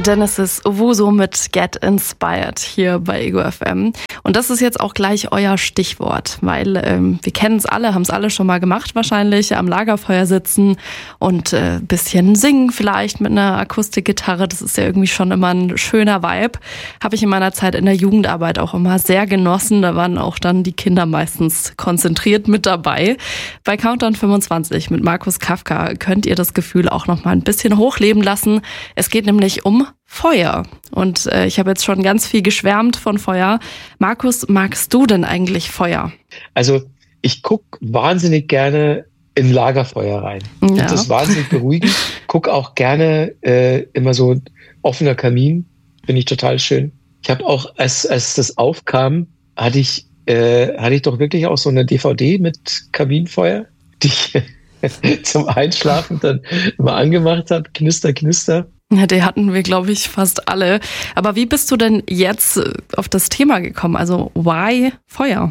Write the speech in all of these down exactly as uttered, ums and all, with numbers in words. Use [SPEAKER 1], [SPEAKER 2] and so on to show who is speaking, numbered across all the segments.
[SPEAKER 1] Genesis Owusu mit Get Inspired hier bei Ego F M. Und das ist jetzt auch gleich euer Stichwort, weil ähm, wir kennen es alle, haben es alle schon mal gemacht wahrscheinlich, am Lagerfeuer sitzen und äh, bisschen singen vielleicht mit einer Akustikgitarre. Das ist ja irgendwie schon immer ein schöner Vibe. Habe ich in meiner Zeit in der Jugendarbeit auch immer sehr genossen. Da waren auch dann die Kinder meistens konzentriert mit dabei. Bei Countdown fünfundzwanzig mit Markus Kafka könnt ihr das Gefühl auch noch mal ein bisschen hochleben lassen. Es geht nämlich um Feuer. Und äh, ich habe jetzt schon ganz viel geschwärmt von Feuer. Markus, magst du denn eigentlich Feuer?
[SPEAKER 2] Also ich gucke wahnsinnig gerne in Lagerfeuer rein. Ja. Das ist wahnsinnig beruhigend. Guck auch gerne äh, immer so offener Kamin. Finde ich total schön. Ich habe auch, als, als das aufkam, hatte ich, äh, hatte ich doch wirklich auch so eine D V D mit Kaminfeuer, die ich zum Einschlafen dann immer angemacht habe. Knister, knister.
[SPEAKER 1] Ja, die hatten wir, glaube ich, fast alle. Aber wie bist du denn jetzt auf das Thema gekommen? Also, why Feuer?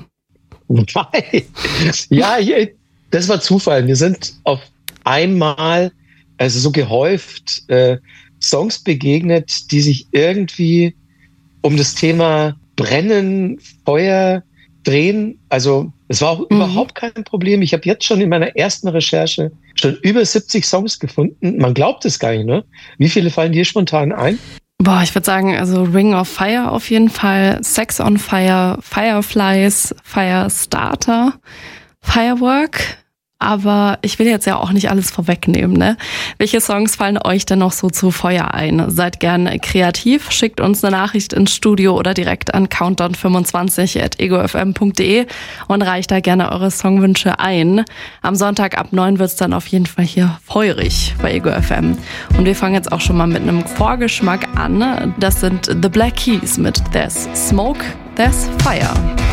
[SPEAKER 2] Why? Ja, das war Zufall. Mir sind auf einmal, also so gehäuft, äh, Songs begegnet, die sich irgendwie um das Thema Brennen, Feuer drehen. Also es war auch mhm. überhaupt kein Problem. Ich habe jetzt schon in meiner ersten Recherche schon über siebzig Songs gefunden. Man glaubt es gar nicht, ne? Wie viele fallen dir spontan ein?
[SPEAKER 1] Boah, ich würde sagen, also Ring of Fire auf jeden Fall, Sex on Fire, Fireflies, Firestarter, Firework. Aber ich will jetzt ja auch nicht alles vorwegnehmen, ne? Welche Songs fallen euch denn noch so zu Feuer ein? Seid gern kreativ, schickt uns eine Nachricht ins Studio oder direkt an countdown fünfundzwanzig at ego f m punkt d e und reicht da gerne eure Songwünsche ein. Am Sonntag ab neun wird's dann auf jeden Fall hier feurig bei Ego F M. Und wir fangen jetzt auch schon mal mit einem Vorgeschmack an. Das sind The Black Keys mit There's Smoke, There's Fire.